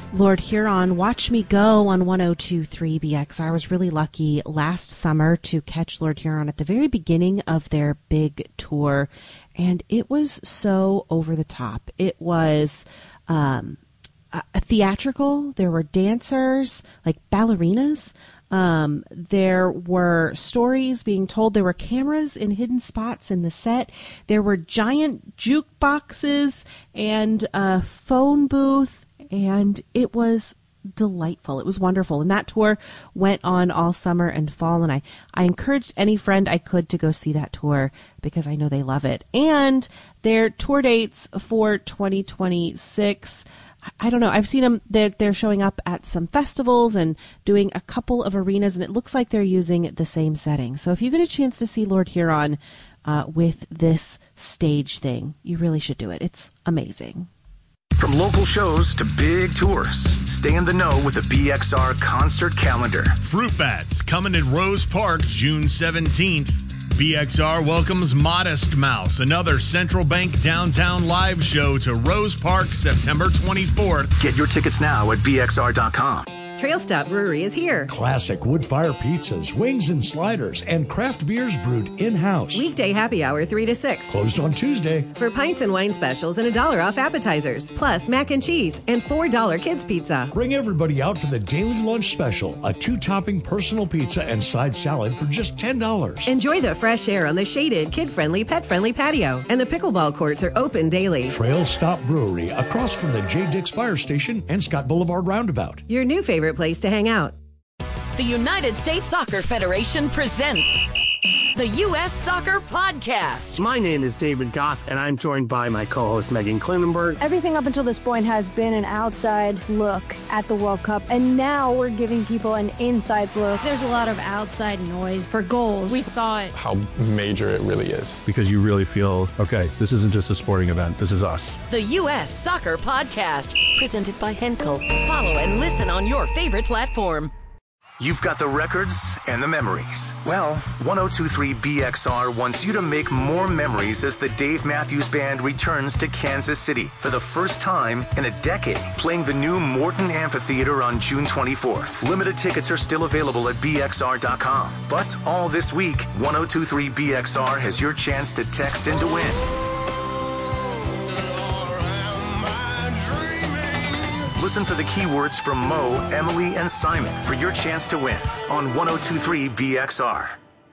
Lord Huron, Watch Me Go on 102.3 BXR. I was really lucky last summer to catch Lord Huron at the very beginning of their big tour, and it was so over the top. It was theatrical. There were dancers, like ballerinas. There were stories being told. There were cameras in hidden spots in the set. There were giant jukeboxes and a phone booth. And it was delightful. It was wonderful. And that tour went on all summer and fall. And I encouraged any friend I could to go see that tour because I know they love it. And their tour dates for 2026, I don't know. I've seen them. They're showing up at some festivals and doing a couple of arenas. And it looks like they're using the same setting. So if you get a chance to see Lord Huron with this stage thing, you really should do it. It's amazing. From local shows to big tours, stay in the know with the BXR concert calendar. Fruit Bats coming in Rose Park June 17th. BXR welcomes Modest Mouse, another Central Bank downtown live show to Rose Park September 24th. Get your tickets now at BXR.com. Trail Stop Brewery is here. Classic wood-fire pizzas, wings and sliders, and craft beers brewed in-house. Weekday happy hour 3 to 6. Closed on Tuesday. For pints and wine specials and $1 off appetizers. Plus mac and cheese and $4 kids pizza. Bring everybody out for the daily lunch special. A 2-topping personal pizza and side salad for just $10. Enjoy the fresh air on the shaded, kid-friendly, pet-friendly patio. And the pickleball courts are open daily. Trail Stop Brewery, across from the J. Dix Fire Station and Scott Boulevard Roundabout. Your new favorite place to hang out. The United States Soccer Federation presents the U.S. Soccer Podcast. My name is David Goss, and I'm joined by my co-host Megan Klinenberg. Everything up until this point has been an outside look at the World Cup, and now we're giving people an inside look. There's a lot of outside noise for goals. We thought how major it really is. Because you really feel, okay, this isn't just a sporting event, this is us. The U.S. Soccer Podcast, presented by Henkel. Follow and listen on your favorite platform. You've got the records and the memories. Well, 102.3 BXR wants you to make more memories as the Dave Matthews Band returns to Kansas City for the first time in a decade, playing the new Morton Amphitheater on June 24th. Limited tickets are still available at BXR.com. But all this week, 102.3 BXR has your chance to text and to win. Listen for the keywords from Mo, Emily, and Simon for your chance to win on 102.3 BXR.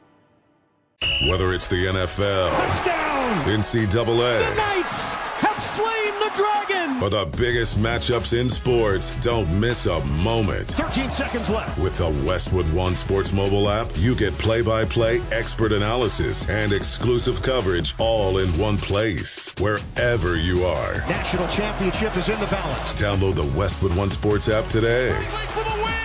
Whether it's the NFL, touchdown, NCAA, the Knights have slain the dragon, or the biggest matchups in sports, don't miss a moment. 13 seconds left. With the Westwood One Sports mobile app, you get play-by-play, expert analysis, and exclusive coverage all in one place, wherever you are. National championship is in the balance. Download the Westwood One Sports app today. For the win.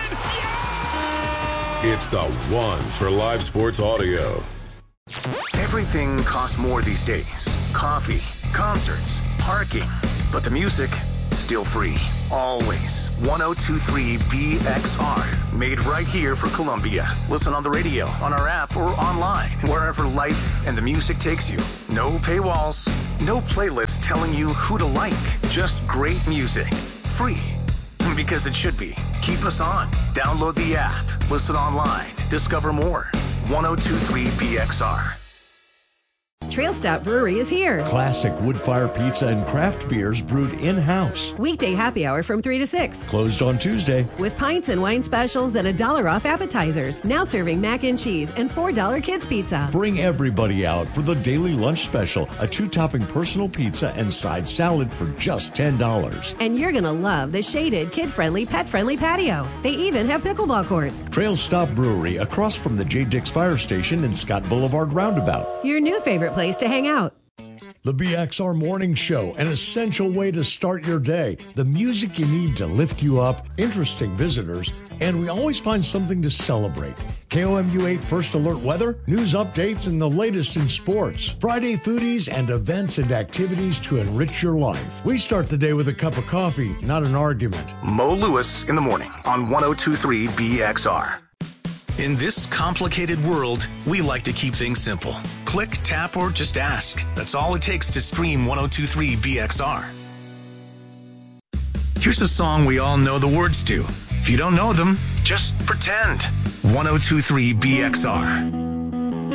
Yeah! It's the one for live sports audio. Everything costs more these days. Coffee, concerts, parking. But the music, still free. Always. 102.3 BXR. Made right here for Columbia. Listen on the radio, on our app, or online. Wherever life and the music takes you. No paywalls. No playlists telling you who to like. Just great music. Free. Because it should be. Keep us on. Download the app. Listen online. Discover more. 102.3 BXR. Trail Stop Brewery is here. Classic wood-fire pizza and craft beers brewed in-house. Weekday happy hour from 3 to 6. Closed on Tuesday. With pints and wine specials and $1 off appetizers. Now serving mac and cheese and $4 kids pizza. Bring everybody out for the daily lunch special. A 2-topping personal pizza and side salad for just $10. And you're going to love the shaded, kid-friendly, pet-friendly patio. They even have pickleball courts. Trail Stop Brewery, across from the J. Dix Fire Station and Scott Boulevard Roundabout. Your new favorite place to hang out. The BXR Morning Show, an essential way to start your day. The music you need to lift you up, interesting visitors, and we always find something to celebrate. KOMU 8 First Alert weather, news updates, and the latest in sports. Friday foodies and events and activities to enrich your life. We start the day with a cup of coffee, not an argument. Mo Lewis in the morning on 102.3 BXR. In this complicated world, we like to keep things simple. Click, tap, or just ask. That's all it takes to stream 102.3 BXR. Here's a song we all know the words to. If you don't know them, just pretend. 1023 BXR.